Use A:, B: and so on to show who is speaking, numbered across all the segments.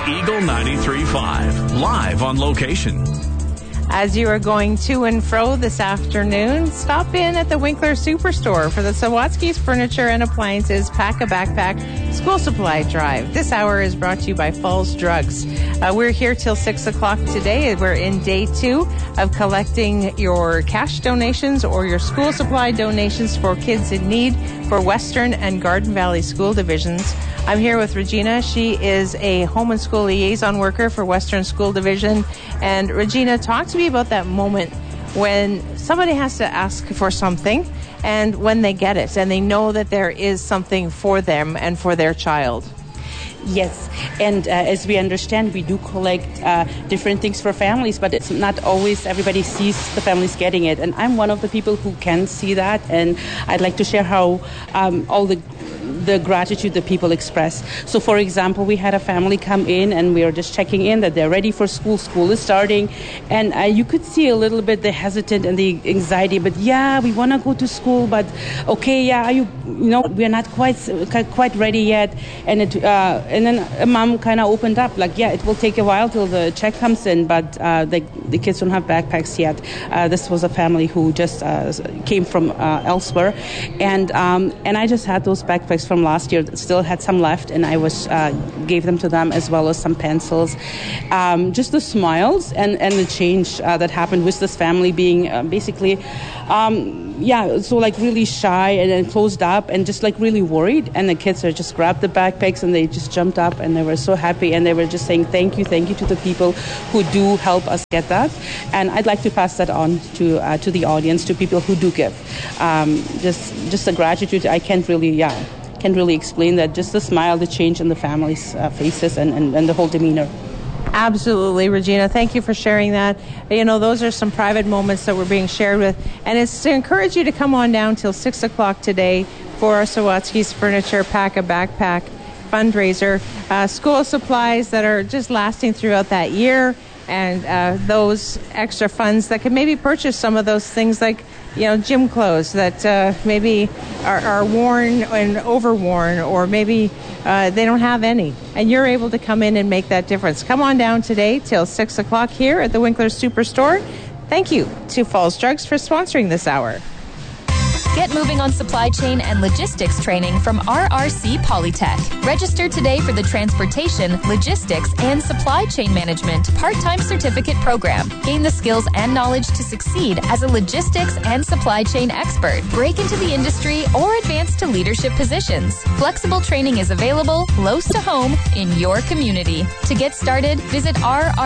A: Eagle 93.5, live on location.
B: As you are going to and fro this afternoon, stop in at the Winkler Superstore for the Sawatsky's Furniture and Appliances Pack a Backpack School Supply Drive. This hour is brought to you by Falls Drugs. We're here till 6 o'clock today. We're in day 2 of collecting your cash donations or your school supply donations for kids in need for Western and Garden Valley School Divisions. I'm here with Regina. She is a home and school liaison worker for Western School Division. And Regina, talk to me about that moment when somebody has to ask for something and when they get it and they know that there is something for them and for their child.
C: Yes, and as we understand, we do collect different things for families, but it's not always everybody sees the families getting it. And I'm one of the people who can see that, and I'd like to share how all the gratitude that people express. So, for example, we had a family come in, and we were just checking in that they're ready for school. School is starting, and you could see a little bit the hesitant and the anxiety. But yeah, we want to go to school, but okay, yeah, you know, we're not quite ready yet. And then a mom kind of opened up, like, yeah, it will take a while till the check comes in, but the kids don't have backpacks yet. This was a family who just came from elsewhere, and I just had those backpacks from last year, still had some left, and I gave them to them as well as some pencils. Just the smiles and the change that happened with this family being basically so like really shy and then closed up and just like really worried, and the kids are just grabbed the backpacks and they just jumped up and they were so happy, and they were just saying thank you to the people who do help us get that. And I'd like to pass that on to the audience, to people who do give. Just the gratitude, I can't really explain that. Just the smile, the change in the families' faces and the whole demeanor.
B: Absolutely, Regina. Thank you for sharing that. You know, those are some private moments that we're being shared with. And it's to encourage you to come on down till 6 o'clock today for our Sawatsky's Furniture Pack a Backpack fundraiser. School supplies that are just lasting throughout that year, and those extra funds that can maybe purchase some of those things like, you know, gym clothes that maybe are worn and overworn, or maybe they don't have any. And you're able to come in and make that difference. Come on down today till 6 o'clock here at the Winkler Superstore. Thank you to Falls Drugs for sponsoring this hour.
D: Get moving on supply chain and logistics training from RRC Polytech. Register today for the Transportation, Logistics, and Supply Chain Management part-time certificate program. Gain the skills and knowledge to succeed as a logistics and supply chain expert. Break into the industry or advance to leadership positions. Flexible training is available close to home in your community. To get started, visit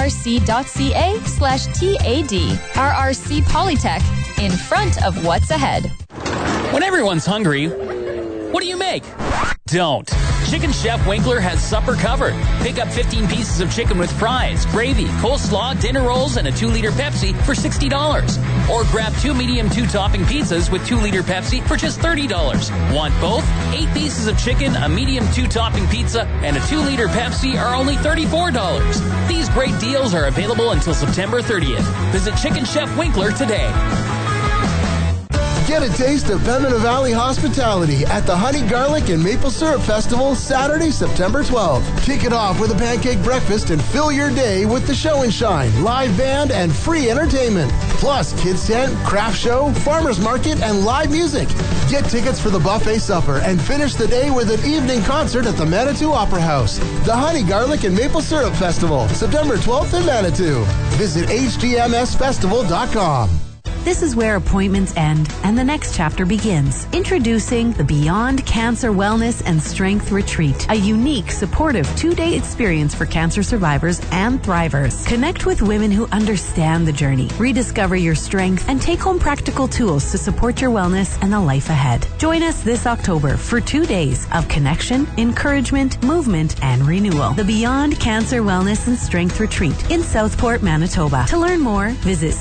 D: rrc.ca/TAD. RRC Polytech, in front of what's ahead.
E: When everyone's hungry, what do you make? Don't. Chicken Chef Winkler has supper covered. Pick up 15 pieces of chicken with fries, gravy, coleslaw, dinner rolls, and a 2-liter Pepsi for $60. Or grab 2 medium 2-topping pizzas with 2-liter Pepsi for just $30. Want both? 8 pieces of chicken, a medium 2-topping pizza, and a 2-liter Pepsi are only $34. These great deals are available until September 30th. Visit Chicken Chef Winkler today.
F: Get a taste of Pembina Valley hospitality at the Honey Garlic and Maple Syrup Festival Saturday, September 12th. Kick it off with a pancake breakfast and fill your day with the show and shine, live band, and free entertainment. Plus, kids tent, craft show, farmers market, and live music. Get tickets for the buffet supper and finish the day with an evening concert at the Manitou Opera House. The Honey Garlic and Maple Syrup Festival, September 12th in Manitou. Visit hdmsfestival.com.
G: This is where appointments end and the next chapter begins. Introducing the Beyond Cancer Wellness and Strength Retreat, a unique, supportive 2-day experience for cancer survivors and thrivers. Connect with women who understand the journey, rediscover your strength, and take home practical tools to support your wellness and the life ahead. Join us this October for 2 days of connection, encouragement, movement, and renewal. The Beyond Cancer Wellness and Strength Retreat in Southport, Manitoba. To learn more, visit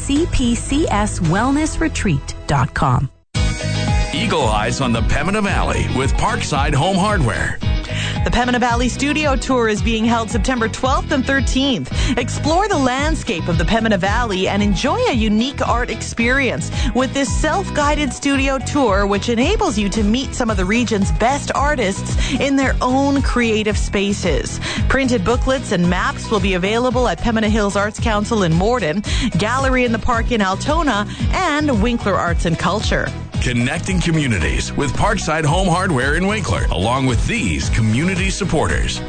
G: cpcswellnessretreat.com.
A: Eagle Eyes on the Pembina Valley with Parkside Home Hardware.
H: The Pembina Valley Studio Tour is being held September 12th and 13th. Explore the landscape of the Pembina Valley and enjoy a unique art experience with this self-guided studio tour, which enables you to meet some of the region's best artists in their own creative spaces. Printed booklets and maps will be available at Pembina Hills Arts Council in Morden, Gallery in the Park in Altona, and Winkler Arts and Culture.
A: Connecting communities with Parkside Home Hardware in Winkler, along with these community supporters.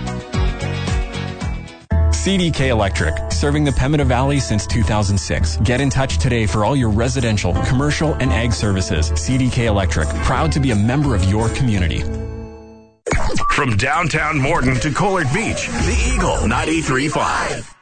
I: CDK Electric, serving the Pembina Valley since 2006. Get in touch today for all your residential, commercial, and ag services. CDK Electric, proud to be a member of your community.
A: From downtown Morden to Collard Beach, the Eagle 93.5.